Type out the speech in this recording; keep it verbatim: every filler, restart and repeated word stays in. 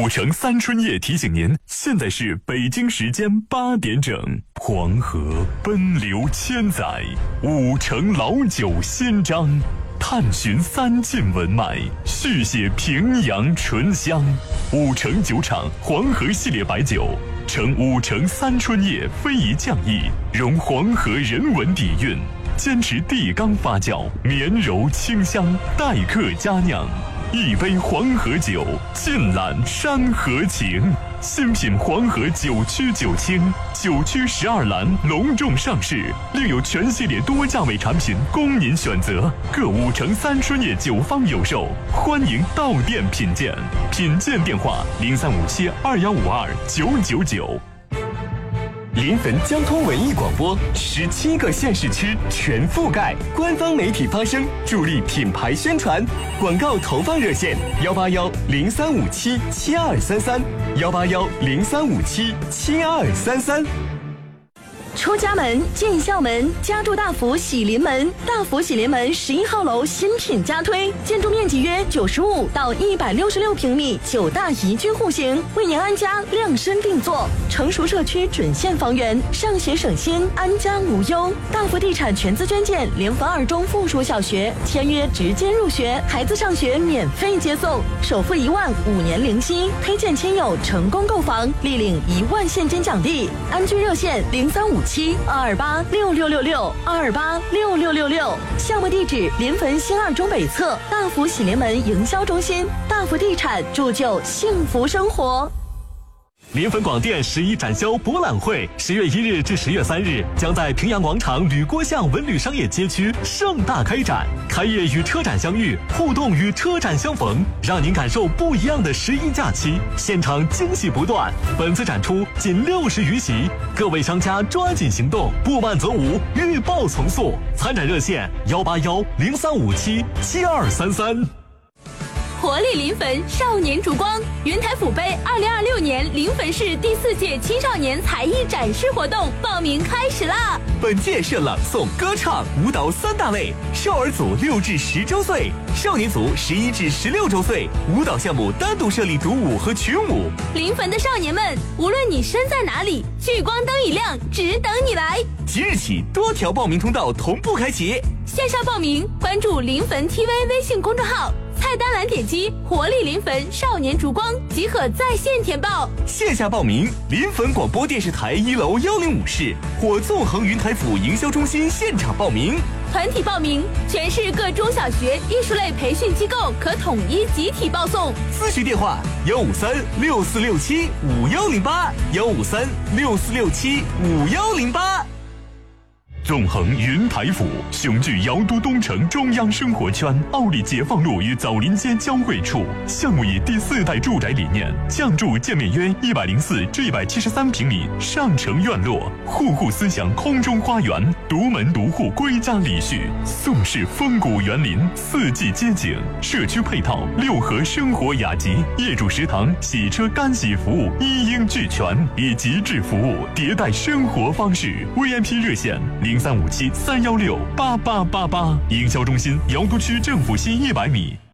城三春夜提醒您，现在是北京时间八点整。黄河奔流千载，五城老酒新章，探寻三晋文脉，续写平阳醇香。五城酒厂黄河系列白酒，承五城三春夜非遗匠艺，融黄河人文底蕴，坚持地缸发酵，绵柔清香，待客佳酿。一杯黄河酒，尽览山河情。新品黄河九曲九清，九曲十二栏隆重上市，另有全系列多价位产品供您选择。各五城三春夜酒坊有售，欢迎到店品鉴。品鉴电话：零三五七二幺五二九九九。 临汾交通文艺广播，十七个县市区全覆盖，官方媒体发声，助力品牌宣传。广告投放热线：幺八幺零三五七七二三三，幺八幺零三五七七二三三。 出家门，进校门，家住大福喜临门。大福喜临门十一号楼新品加推，建筑面积约九十五到一百六十六平米，九大宜居户型，为您安家量身定做。成熟社区准现房源，上学省心，安家无忧。大福地产全资捐建联汾二中附属小学，签约直接入学，孩子上学免费接送，首付一万，五年零息。推荐亲友成功购房，立领一万现金奖励。安居热线零三五七二二八六六六六二二八六六六六，项目地址临汾新二中北侧大福喜临门营销中心。大福地产铸就幸福生活。 临汾广电十一展销博览会十月一日至十月三日将在平阳广场吕郭巷文旅商业街区盛大开展，开业与车展相遇，互动与车展相逢，让您感受不一样的十一假期，现场惊喜不断。本次展出仅六十余席，各位商家抓紧行动，不慢则无，预报从速。参展热线：幺八幺零三五七七二三三。 活力临汾少年烛光云台府杯二零二六年临汾市第四届青少年才艺展示活动报名开始啦！ 本届设朗诵、歌唱、舞蹈三大类，少儿组六至十周岁，少年组十一至十六周岁，舞蹈项目单独设立独舞和群舞。 临汾的少年们，无论你身在哪里，聚光灯一亮，只等你来。 即日起，多条报名通道同步开启。 线上报名，关注临汾 T V 微信公众号。菜单栏点击活力临汾少年烛光即可在线填报。 线下报名，临汾广播电视台一楼幺零五室或纵横云台府营销中心现场报名。 团体报名，全市各中小学艺术类培训机构可统一集体报送。 咨询电话：幺五三六四六七五幺零八，幺五三六四六七五幺零八。 纵横云台府雄踞瑶都东城中央生活圈，奥利解放路与枣林街交汇处。项目以第四代住宅理念，降筑建面约一百零四至一百七十三平米上城院落，户户思想空中花园，独门独户归家礼序，宋式风谷园林，四季街景，社区配套六合生活雅集，业主食堂、洗车干洗服务一应俱全，以极致服务迭代生活方式。V I P 热线零三五七三幺六八八八八，营销中心瑶都区政府西一百米。